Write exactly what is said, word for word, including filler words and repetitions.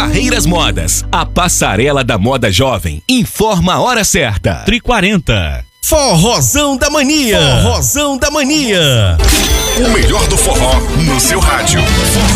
Barreiras Modas, a passarela da moda jovem, informa a hora certa. Tri quarenta. Forrozão da Mania. Forrozão da Mania. O melhor do forró no seu rádio.